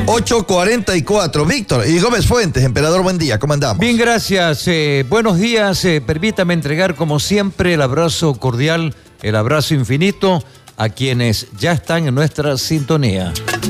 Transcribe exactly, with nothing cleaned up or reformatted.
ocho cuarenta y cuatro. Víctor y Gómez Fuentes, emperador, buen día, ¿cómo andamos? Bien, gracias. Eh, buenos días. Eh, permítame entregar, como siempre, el abrazo cordial, el abrazo infinito a quienes ya están en nuestra sintonía.